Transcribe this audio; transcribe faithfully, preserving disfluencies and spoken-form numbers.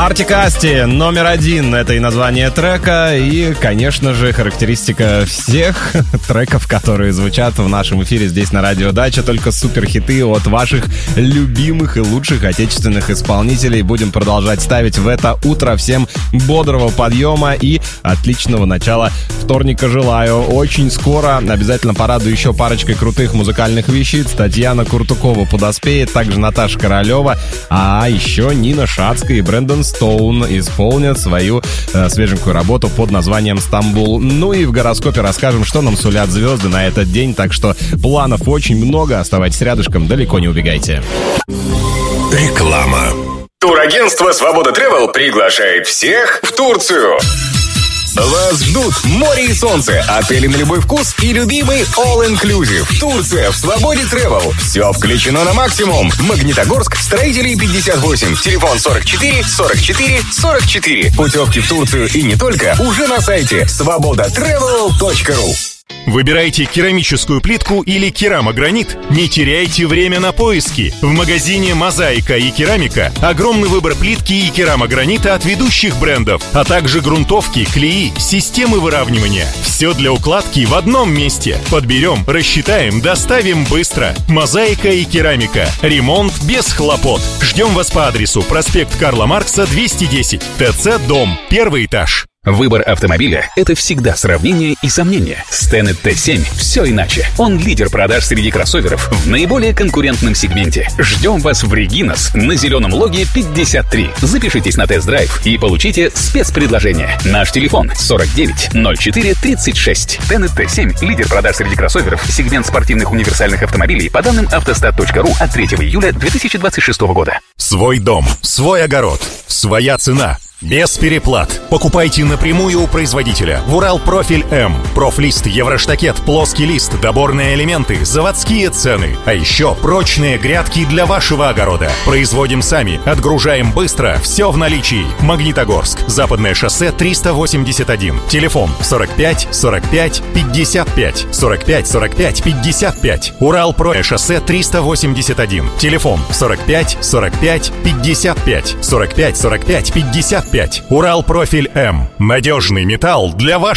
Артик Асти номер один — это и название трека, и, конечно же, характеристика всех треков, которые звучат в нашем эфире здесь на Радио Дача. Только суперхиты от ваших любимых и лучших отечественных исполнителей будем продолжать ставить в это утро. Всем бодрого подъема и отличного начала вторника желаю. Очень скоро обязательно порадую еще парочкой крутых музыкальных вещиц. Татьяна Куртукова подоспеет, также Наташа Королева, а еще Нина Шацкая и Брэндон Стоун исполнят свою э, свеженькую работу под названием «Стамбул». Ну и в гороскопе расскажем, что нам сулят звезды на этот день, так что планов очень много. Оставайтесь рядышком, далеко не убегайте. Реклама. Турагентство «Свобода Тревел» приглашает всех в Турцию. Вас ждут море и солнце, отели на любой вкус и любимый all-inclusive. Турция в «Свободе Travel». Все включено на максимум. Магнитогорск, Строителей пятьдесят восемь. Телефон сорок четыре сорок четыре сорок четыре. Путевки в Турцию и не только уже на сайте свобода тревел точка ру. Выбирайте керамическую плитку или керамогранит? Не теряйте время на поиски. В магазине «Мозаика» и «Керамика» огромный выбор плитки и керамогранита от ведущих брендов, а также грунтовки, клеи, системы выравнивания. Все для укладки в одном месте. Подберем, рассчитаем, доставим быстро. «Мозаика» и «Керамика». Ремонт без хлопот. Ждем вас по адресу проспект Карла Маркса, двести десять. ТЦ «Дом». Первый этаж. Выбор автомобиля – это всегда сравнение и сомнения. Стенет Т семь – все иначе. Он лидер продаж среди кроссоверов в наиболее конкурентном сегменте. Ждем вас в Регинас на зеленом логе пятьдесят три. Запишитесь на тест-драйв и получите спецпредложение. Наш телефон сорок девять ноль четыре тридцать шесть. Стенет Т семь – лидер продаж среди кроссоверов, сегмент спортивных универсальных автомобилей по данным автостат точка ру от третьего июля две тысячи двадцать шестого года. Свой дом, свой огород, своя цена. Без переплат. Покупайте напрямую у производителя. В Уралпрофиль М. Профлист, Евроштакет, плоский лист, доборные элементы, заводские цены. А еще прочные грядки для вашего огорода. Производим сами, отгружаем быстро, все в наличии. Магнитогорск, Западное шоссе триста восемьдесят один. Телефон сорок пять сорок пять пятьдесят пять. сорок пять сорок пять пятьдесят пять. Уралпрофиль шоссе триста восемьдесят один. Телефон сорок пять сорок пять пятьдесят пять. сорок пять сорок пять пятьдесят пять. Уралпрофиль М. Надежный металл для вашего